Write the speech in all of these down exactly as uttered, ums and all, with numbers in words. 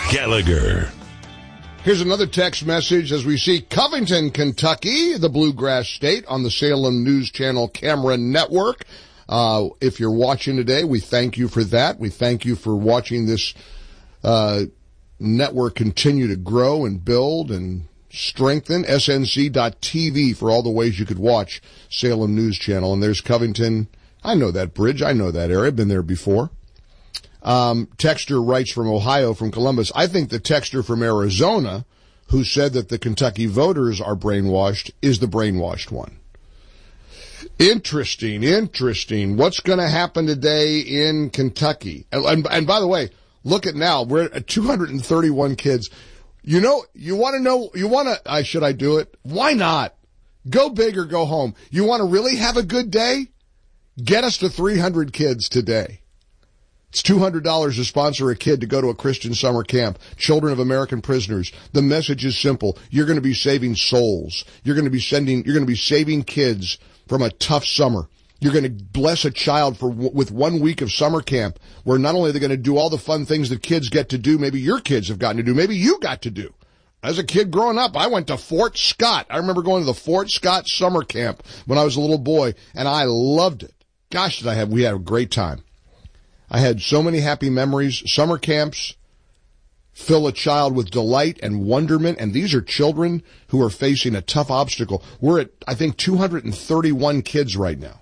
Gallagher. Here's another text message as we see Covington, Kentucky, the bluegrass state, on the Salem News Channel Cameron Network. Uh, if you're watching today, we thank you for that. We thank you for watching this uh, network continue to grow and build and strengthen. S N C dot T V for all the ways you could watch Salem News Channel. And there's Covington. I know that bridge. I know that area. I've been there before. Um, Texter writes from Ohio, from Columbus. I think the texter from Arizona, who said that the Kentucky voters are brainwashed, is the brainwashed one. Interesting, interesting. What's going to happen today in Kentucky? And, and, and by the way, look at now. We're at two hundred thirty-one kids. You know, you want to know, you want to, I should I do it? Why not? Go big or go home. You want to really have a good day? Get us to three hundred kids today. It's two hundred dollars to sponsor a kid to go to a Christian summer camp. Children of American prisoners. The message is simple. You're going to be saving souls. You're going to be sending, you're going to be saving kids from a tough summer. You're going to bless a child for with one week of summer camp, where not only are they going to do all the fun things that kids get to do, maybe your kids have gotten to do, maybe you got to do. As a kid growing up, I went to Fort Scott. I remember going to the Fort Scott summer camp when I was a little boy, and I loved it. Gosh, did I have, we had a great time. I had so many happy memories. Summer camps fill a child with delight and wonderment, and these are children who are facing a tough obstacle. We're at, I think, two hundred thirty-one kids right now.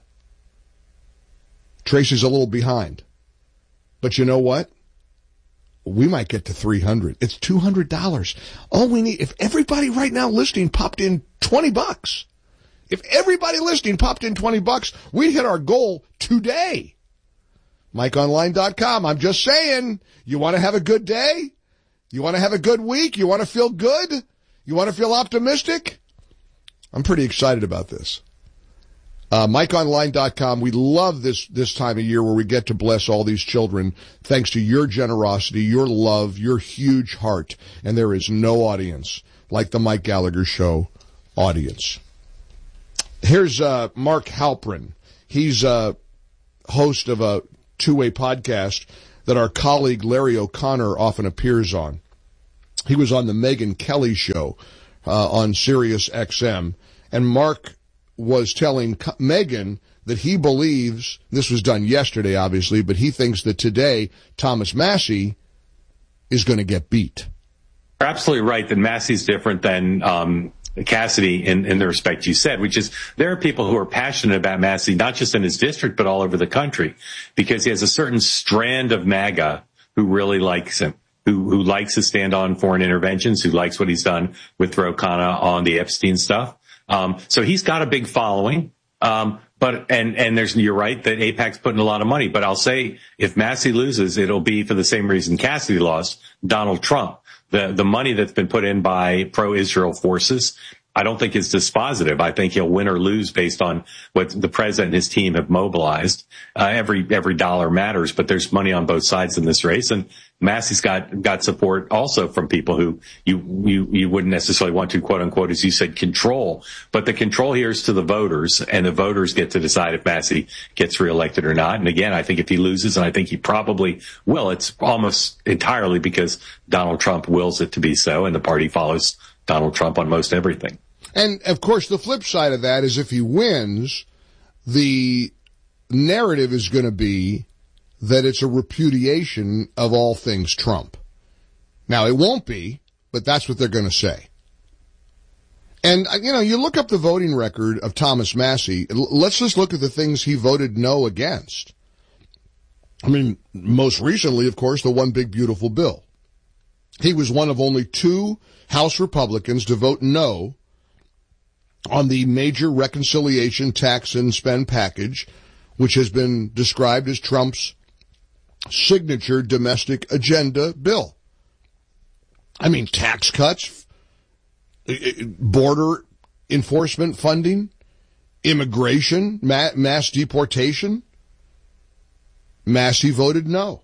Tracy's a little behind. But you know what? We might get to three hundred. It's two hundred dollars. All we need, if everybody right now listening popped in twenty bucks, if everybody listening popped in twenty bucks, we'd hit our goal today. Mike Online dot com. I'm just saying, you want to have a good day? You want to have a good week? You want to feel good? You want to feel optimistic? I'm pretty excited about this. Uh, Mike Online dot com. We love this, this time of year where we get to bless all these children thanks to your generosity, your love, your huge heart. And there is no audience like the Mike Gallagher Show audience. Here's uh, Mark Halperin. He's a host of a two-way podcast that our colleague Larry O'Connor often appears on. He was on the Megyn Kelly Show uh, on Sirius X M, and Mark was telling Megyn that he believes, this was done yesterday obviously, but he thinks that today Thomas Massie is going to get beat. You're absolutely right that Massie's different than um Cassidy in, in the respect you said, which is there are people who are passionate about Massie, not just in his district, but all over the country, because he has a certain strand of MAGA who really likes him, who, who likes his stand on foreign interventions, who likes what he's done with Ro Khanna on the Epstein stuff. Um, so he's got a big following. Um, but, and, and there's, you're right that AIPAC's putting a lot of money, but I'll say if Massie loses, it'll be for the same reason Cassidy lost, Donald Trump. The, the money that's been put in by pro-Israel forces, I don't think is dispositive. I think he'll win or lose based on what the president and his team have mobilized. Uh, every, every dollar matters, but there's money on both sides in this race. And Massie's got, got support also from people who you, you, you wouldn't necessarily want to, quote unquote, as you said, control. But the control here is to the voters, and the voters get to decide if Massie gets reelected or not. And again, I think if he loses, and I think he probably will, it's almost entirely because Donald Trump wills it to be so, and the party follows Donald Trump on most everything. And, of course, the flip side of that is if he wins, the narrative is going to be that it's a repudiation of all things Trump. Now, it won't be, but that's what they're going to say. And, you know, you look up the voting record of Thomas Massie. Let's just look at the things he voted no against. I mean, most recently, of course, the One Big Beautiful Bill. He was one of only two House Republicans to vote no on the major reconciliation tax and spend package, which has been described as Trump's signature domestic agenda bill. I mean, tax cuts, border enforcement funding, immigration, mass deportation. Massie voted no.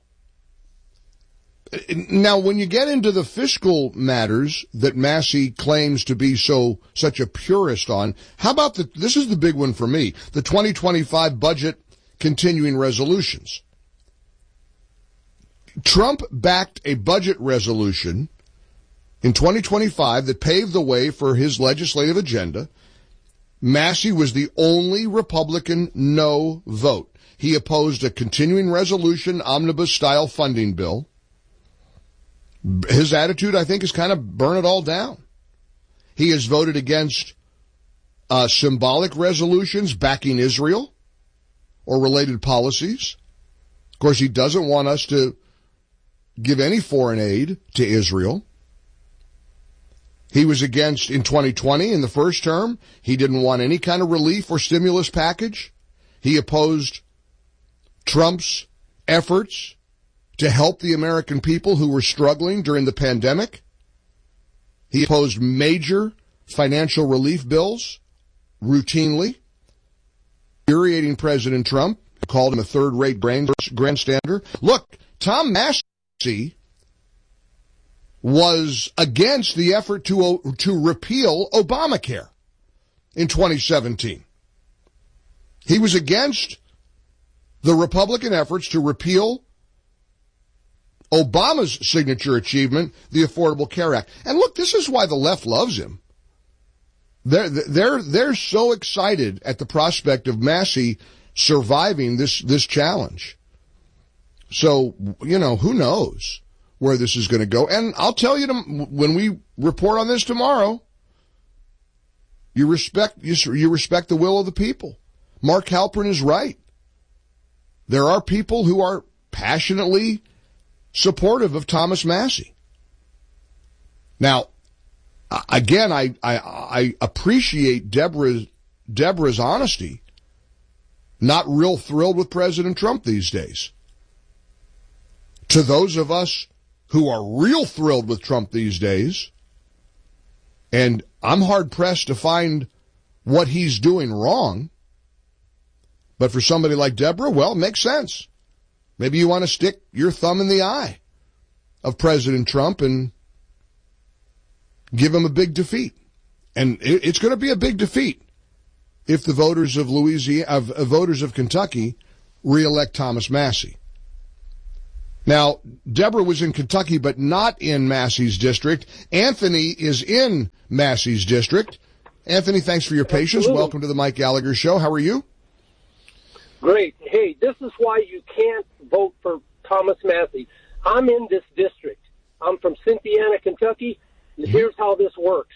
Now, when you get into the fiscal matters that Massie claims to be so such a purist on, how about the, this is the big one for me, the twenty twenty-five budget continuing resolutions. Trump backed a budget resolution in twenty twenty-five that paved the way for his legislative agenda. Massey was the only Republican no vote. He opposed a continuing resolution omnibus-style funding bill. His attitude, I think, is kind of burn it all down. He has voted against uh, symbolic resolutions backing Israel or related policies. Of course, he doesn't want us to give any foreign aid to Israel. He was against, in twenty twenty, in the first term, he didn't want any kind of relief or stimulus package. He opposed Trump's efforts to help the American people who were struggling during the pandemic. He opposed major financial relief bills routinely, infuriating President Trump, called him a third-rate grandstander. Look, Tom Massey was against the effort to to repeal Obamacare in twenty seventeen. He was against the Republican efforts to repeal Obama's signature achievement, the Affordable Care Act. And look, this is why the left loves him. They're, they're, they're so excited at the prospect of Massey surviving this, this challenge. So, you know, who knows where this is going to go. And I'll tell you, to, when we report on this tomorrow, you respect, you, you respect the will of the people. Mark Halperin is right. There are people who are passionately supportive of Thomas Massey. Now, again, I, I, I appreciate Deborah's, Deborah's honesty. Not real thrilled with President Trump these days. To those of us who are real thrilled with Trump these days, and I'm hard-pressed to find what he's doing wrong, but for somebody like Deborah, well, it makes sense. Maybe you want to stick your thumb in the eye of President Trump and give him a big defeat. And it's going to be a big defeat if the voters of Louisiana, of, of voters of Kentucky reelect Thomas Massey. Now, Deborah was in Kentucky, but not in Massey's district. Anthony is in Massey's district. Anthony, thanks for your patience. Absolutely. Welcome to the Mike Gallagher Show. How are you? Great. Hey, this is why you can't vote for Thomas Massey. I'm in this district. I'm from Cynthiana, Kentucky. And here's how this works.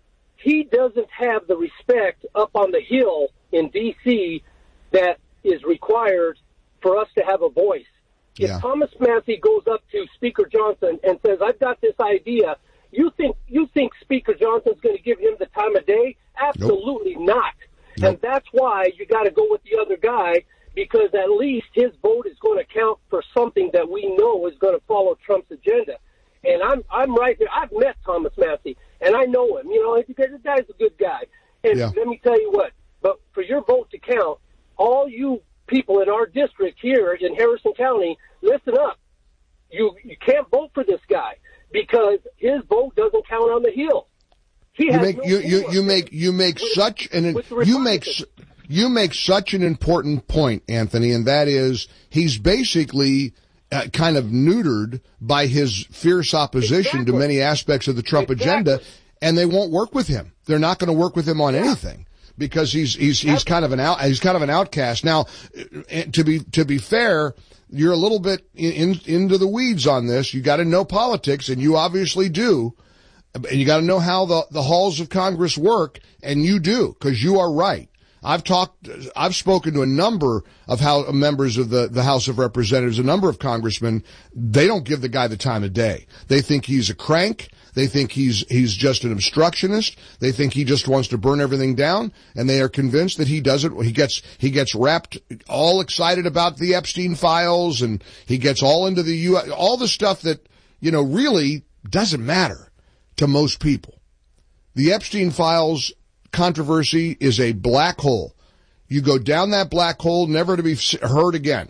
He doesn't have the respect up on the Hill in D C that is required for us to have a voice. If Yeah. Thomas Massey goes up to Speaker Johnson and says, I've got this idea, you think you think Speaker Johnson's going to give him the time of day? Absolutely nope. not. Nope. And that's why you got to go with the other guy, because at least his vote is going to count for something that we know is going to follow Trump's agenda. And I'm I'm right there. I've met Thomas Massey, and I know him. You know, because the guy's a good guy. And Yeah. let me tell you what, but for your vote to count, all you people in our district here in Harrison County, listen up. You you can't vote for this guy because his vote doesn't count on the Hill. He You has make no you, you, power you make you make with- such an with the you make Republicans. su- you make such an important point, Anthony, and that is he's basically uh, kind of neutered by his fierce opposition Exactly. to many aspects of the Trump Exactly. agenda, and they won't work with him. They're not going to work with him on anything because he's he's he's kind of an out he's kind of an outcast. Now, uh, to be to be fair, you're a little bit in, in into the weeds on this. You got to know politics, and you obviously do. And you got to know how the, the halls of Congress work, and you do, because you are right. I've talked, I've spoken to a number of how, members of the, the House of Representatives, a number of congressmen. They don't give the guy the time of day. They think he's a crank. They think he's, he's just an obstructionist. They think he just wants to burn everything down, and they are convinced that he doesn't. He gets, he gets wrapped all excited about the Epstein files, and he gets all into the U S, all the stuff that, you know, really doesn't matter to most people. The Epstein files controversy is a black hole. You go down that black hole, never to be heard again.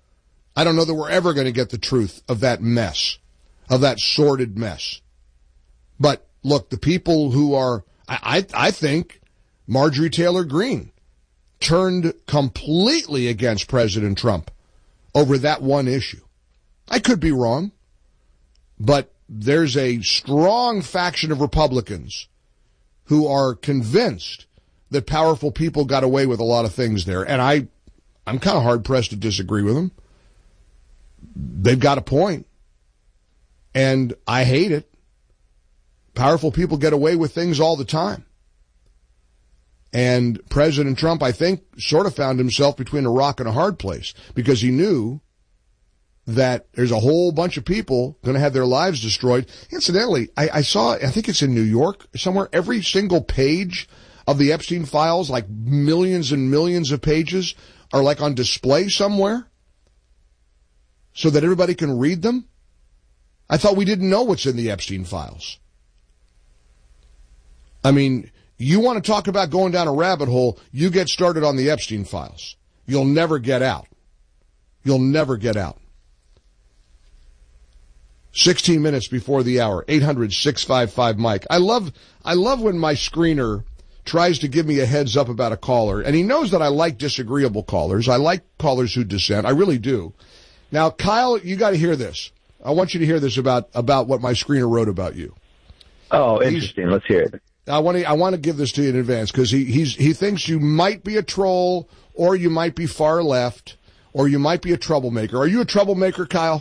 I don't know that we're ever going to get the truth of that mess, of that sordid mess. But look, the people who are, I, I, I think Marjorie Taylor Greene turned completely against President Trump over that one issue. I could be wrong, but there's a strong faction of Republicans who are convinced that powerful people got away with a lot of things there. And I, I'm kind of hard-pressed to disagree with them. They've got a point. And I hate it. Powerful people get away with things all the time. And President Trump, I think, sort of found himself between a rock and a hard place because he knew that there's a whole bunch of people going to have their lives destroyed. Incidentally, I, I saw, I think it's in New York somewhere, every single page of the Epstein files, like millions and millions of pages, are like on display somewhere so that everybody can read them. I thought we didn't know what's in the Epstein files. I mean, you want to talk about going down a rabbit hole, you get started on the Epstein files. You'll never get out. You'll never get out. sixteen minutes before the hour, eight hundred, six five five, Mike. I love, I love when my screener tries to give me a heads up about a caller, and he knows that I like disagreeable callers. I like callers who dissent. I really do. Now, Kyle, you got to hear this. I want you to hear this about, about what my screener wrote about you. Oh, interesting. He's, Let's hear it. I want to, I want to give this to you in advance because he, he's, he thinks you might be a troll or you might be far left or you might be a troublemaker. Are you a troublemaker, Kyle?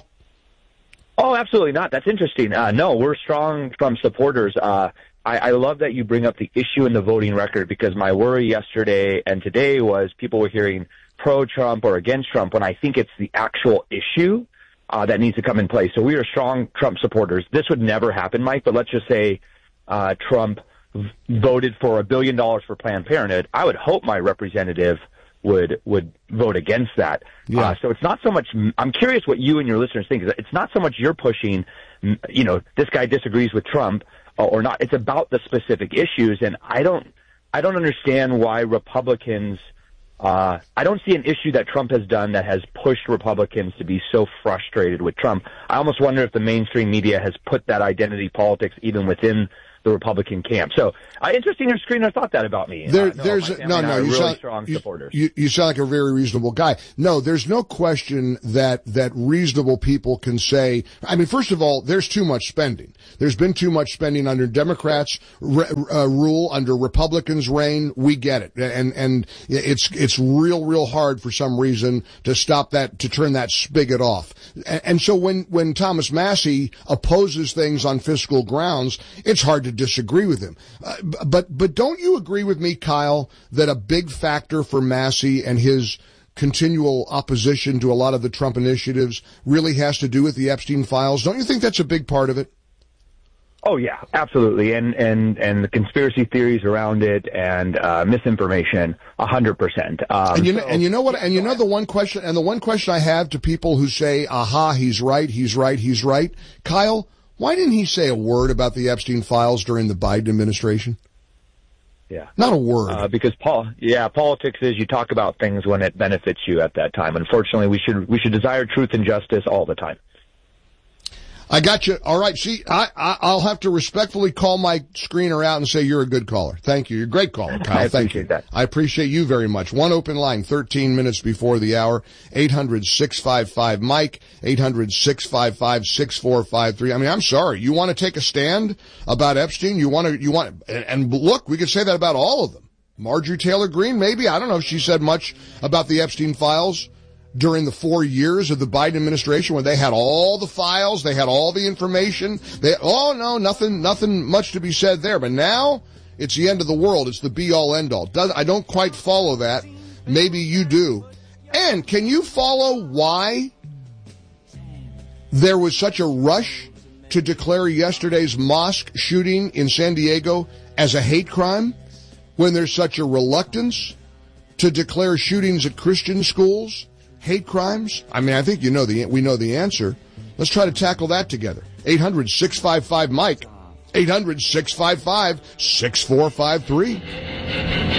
Oh, absolutely not. That's interesting. Uh, no, we're strong Trump supporters. Uh, I, I love that you bring up the issue in the voting record because my worry yesterday and today was people were hearing pro-Trump or against Trump when I think it's the actual issue uh, that needs to come in place. So we are strong Trump supporters. This would never happen, Mike, but let's just say uh, Trump v- voted for a billion dollars for Planned Parenthood. I would hope my representative would would vote against that. Yeah. Uh, so it's not so much, I'm curious what you and your listeners think. It's not so much you're pushing, you know, this guy disagrees with Trump or not. It's about the specific issues. And I don't, I don't understand why Republicans, uh, I don't see an issue that Trump has done that has pushed Republicans to be so frustrated with Trump. I almost wonder if the mainstream media has put that identity politics even within the Republican camp. So, uh, interesting your screener thought that about me. There, uh, no, there's a, no, no, you really sound, strong you, supporters. You, you sound like a very reasonable guy. No, there's no question that, that reasonable people can say, I mean, first of all, there's too much spending. There's been too much spending under Democrats' re, uh, rule, under Republicans' reign. We get it. And, and it's, it's real, real hard for some reason to stop that, to turn that spigot off. And, and so when, when Thomas Massie opposes things on fiscal grounds, it's hard to disagree with him. Uh, but but don't you agree with me, Kyle, that a big factor for Massie and his continual opposition to a lot of the Trump initiatives really has to do with the Epstein files? Don't you think that's a big part of it? Oh, yeah, absolutely. And and, and the conspiracy theories around it and uh, misinformation, one hundred percent. Um, and, you know, so, and you know what? And you know the one question, and the one question I have to people who say, aha, he's right, he's right, he's right. Kyle, why didn't he say a word about the Epstein files during the Biden administration? Yeah. Not a word. Uh, because Paul, yeah, politics is you talk about things when it benefits you at that time. Unfortunately, we should we should desire truth and justice all the time. I got you. All right. See, I, I, I'll have to respectfully call my screener out and say you're a good caller. Thank you. You're a great caller, Kyle. I Thank you. That. I appreciate you very much. One open line, thirteen minutes before the hour, eight hundred, six five five, Mike, eight hundred, six five five, six four five three. I mean, I'm sorry. You want to take a stand about Epstein? You want to, you want, and, and look, we could say that about all of them. Marjorie Taylor Greene, maybe. I don't know if she said much about the Epstein files during the four years of the Biden administration when they had all the files, they had all the information. They, oh no, nothing, nothing much to be said there. But now it's the end of the world. It's the be all end all. Does, I don't quite follow that. Maybe you do. And can you follow why there was such a rush to declare yesterday's mosque shooting in San Diego as a hate crime when there's such a reluctance to declare shootings at Christian schools hate crimes? I mean, I think you know the we know the answer. Let's try to tackle that together. eight hundred, six five five, Mike. eight hundred, six five five, six four five three.